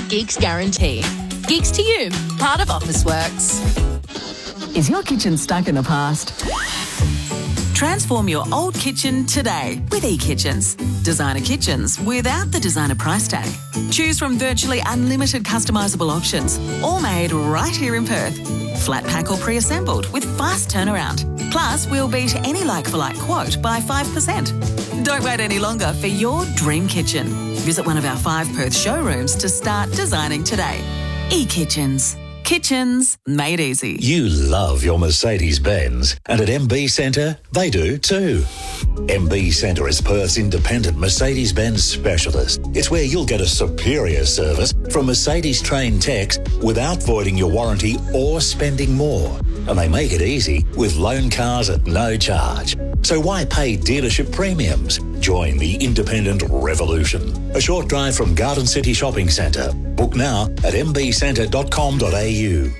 Geeks Guarantee. Geeks to you, part of Officeworks. Is your kitchen stuck in the past? Transform your old kitchen today with eKitchens. Designer kitchens without the designer price tag. Choose from virtually unlimited customisable options, all made right here in Perth. Flat pack or pre-assembled with fast turnaround. Plus, we'll beat any like-for-like quote by 5%. Don't wait any longer for your dream kitchen. Visit one of our 5 Perth showrooms to start designing today. eKitchens. Kitchens made easy. You love your Mercedes-Benz, and at MB Centre, they do too. MB Centre is Perth's independent Mercedes-Benz specialist. It's where you'll get a superior service from Mercedes-trained techs without voiding your warranty or spending more. And they make it easy with loan cars at no charge. So why pay dealership premiums? Join the independent revolution. A short drive from Garden City Shopping Centre. Book now at mbcentre.com.au.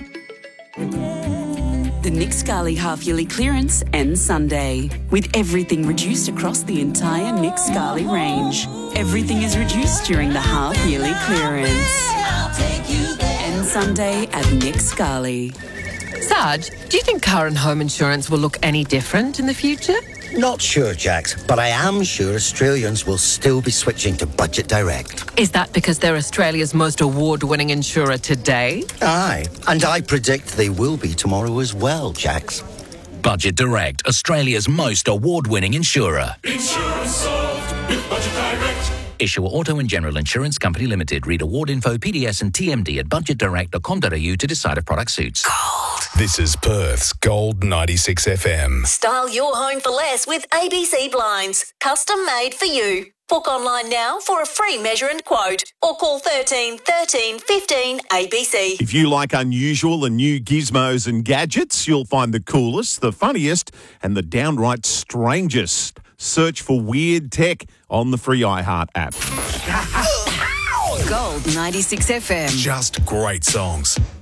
The Nick Scali half-yearly clearance ends Sunday, with everything reduced across the entire Nick Scali range. Everything is reduced during the half-yearly clearance. Ends Sunday at Nick Scali. Sarge, do you think car and home insurance will look any different in the future? Not sure, Jax, but I am sure Australians will still be switching to Budget Direct. Is that because they're Australia's most award-winning insurer today? Aye, and I predict they will be tomorrow as well, Jax. Budget Direct, Australia's most award-winning insurer. Insurance solved with Budget Direct. Issuer Auto and General Insurance Company Limited. Read award info, PDS and TMD at budgetdirect.com.au to decide if product suits. This is Perth's Gold 96 FM. Style your home for less with ABC Blinds. Custom made for you. Book online now for a free measure and quote or call 13 13 15 ABC. If you like unusual and new gizmos and gadgets, you'll find the coolest, the funniest and the downright strangest. Search for Weird Tech on the free iHeart app. Gold 96 FM. Just great songs.